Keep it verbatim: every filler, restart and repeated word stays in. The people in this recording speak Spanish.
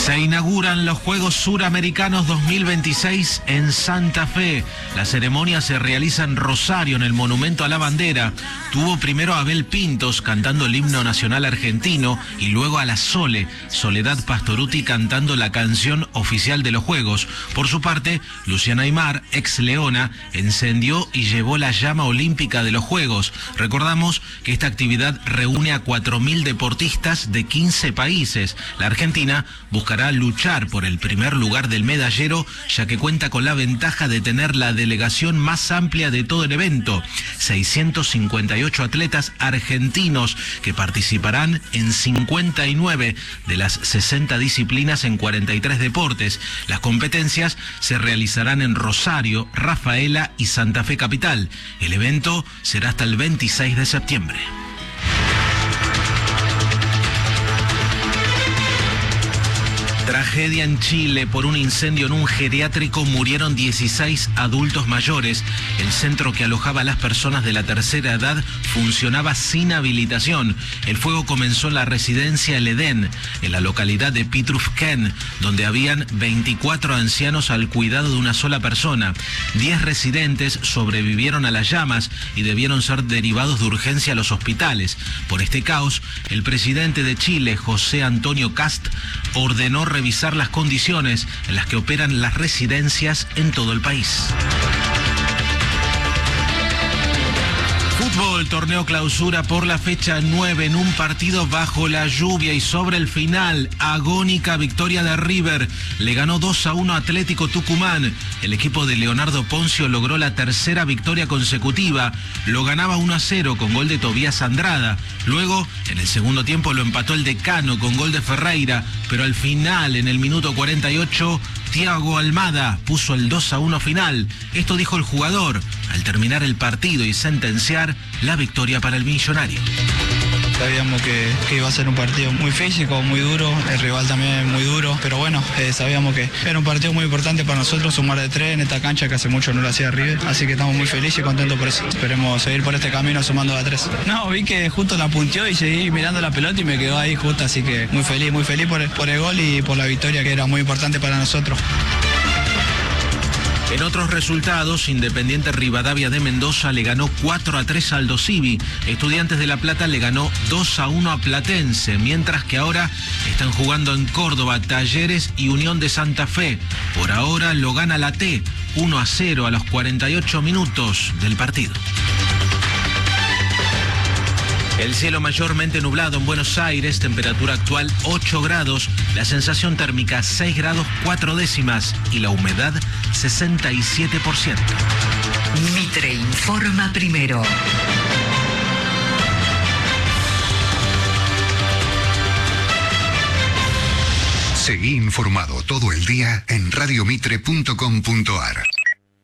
Se inauguran los Juegos Suramericanos dos mil veintiséis en Santa Fe. La ceremonia se realiza en Rosario, en el Monumento a la Bandera. Tuvo primero a Abel Pintos cantando el himno nacional argentino y luego a la Sole, Soledad Pastorutti, cantando la canción oficial de los Juegos. Por su parte, Luciana Aymar, ex Leona, encendió y llevó la llama olímpica de los Juegos. Recordamos que esta actividad reúne a cuatro mil deportistas de quince países. La Argentina buscará luchar por el primer lugar del medallero, ya que cuenta con la ventaja de tener la delegación más amplia de todo el evento. seiscientos cincuenta y ocho atletas argentinos que participarán en cincuenta y nueve de las sesenta disciplinas en cuarenta y tres deportes. Las competencias se realizarán en Rosario, Rafaela y Santa Fe Capital. El evento será hasta el veintiséis de septiembre. Tragedia en Chile. Por un incendio en un geriátrico murieron dieciséis adultos mayores. El centro que alojaba a las personas de la tercera edad funcionaba sin habilitación. El fuego comenzó en la residencia El Edén, en la localidad de Pitrufquén, donde habían veinticuatro ancianos al cuidado de una sola persona. diez residentes sobrevivieron a las llamas y debieron ser derivados de urgencia a los hospitales. Por este caos, el presidente de Chile, José Antonio Kast, ordenó revisar las condiciones en las que operan las residencias en todo el país. Fútbol, torneo clausura por la fecha nueve en un partido bajo la lluvia y sobre el final, agónica victoria de River. Le ganó dos a uno a Atlético Tucumán. El equipo de Leonardo Poncio logró la tercera victoria consecutiva. Lo ganaba uno a cero con gol de Tobías Andrada. Luego, en el segundo tiempo lo empató el Decano con gol de Ferreira, pero al final, en el minuto cuarenta y ocho, Thiago Almada puso el dos a uno final. Esto dijo el jugador al terminar el partido y sentenciar la victoria para el millonario. Sabíamos que, que iba a ser un partido muy físico, muy duro, el rival también muy duro, pero bueno, eh, sabíamos que era un partido muy importante para nosotros, sumar de tres en esta cancha que hace mucho no lo hacía River, así que estamos muy felices y contentos por eso. Esperemos seguir por este camino sumando de tres. No, vi que justo la punteó y seguí mirando la pelota y me quedó ahí justo, así que muy feliz, muy feliz por el, por el gol y por la victoria que era muy importante para nosotros. En otros resultados, Independiente Rivadavia de Mendoza le ganó cuatro a tres a Aldo Civi. Estudiantes de La Plata le ganó dos a uno a Platense, mientras que ahora están jugando en Córdoba Talleres y Unión de Santa Fe. Por ahora lo gana la T, uno a cero a los cuarenta y ocho minutos del partido. El cielo mayormente nublado en Buenos Aires, temperatura actual ocho grados, la sensación térmica seis grados cuatro décimas y la humedad sesenta y siete por ciento. Mitre informa primero. Seguí informado todo el día en radio mitre punto com punto ar.